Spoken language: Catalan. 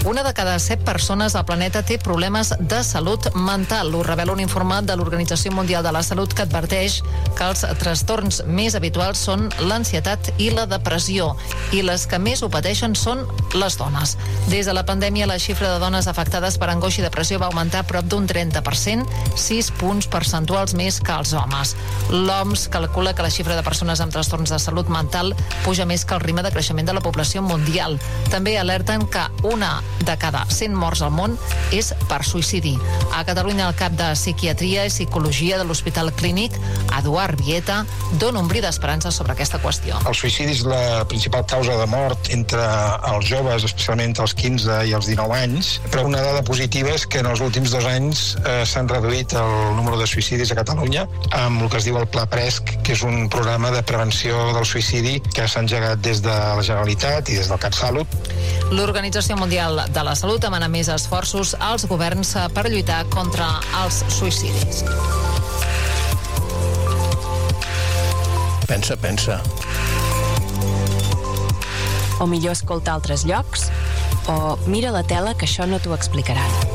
Una de cada 7 persones al planeta té problemes de salut mental. Ho revela un informe de l'Organització Mundial de la Salut que adverteix que els trastorns més habituals són l'ansietat i la depressió, i les que més ho pateixen són les dones. Des de la pandèmia, la xifra de dones afectades per angoixa i depressió va augmentar prop d'un 30%, 6 punts percentuals més que els homes. L'OMS calcula que la xifra de persones amb trastorns de salut mental puja més que el ritme de creixement de la població mundial. També alerten que una de cada 100 morts al món és per suïcidi. A Catalunya, el cap de Psiquiatria i Psicologia de l'Hospital Clínic, Eduard Vieta, dona un bri d'esperança sobre aquesta qüestió. El suïcidi és la principal causa de mort entre els joves, especialment entre els 15 i els 19 anys, però una dada positiva és que en els últims 2 anys s'han reduït el número de suïcidis a Catalunya amb el que es diu el Pla Presc, que és un programa de prevenció del suïcidi que s'ha engegat des de la Generalitat i des del CatSalut. L'Organització Mundial de la Salut demana més esforços als governs per lluitar contra els suïcidis. Pensa. O millor escoltar altres llocs, o mira la tela que això no t'ho explicaran.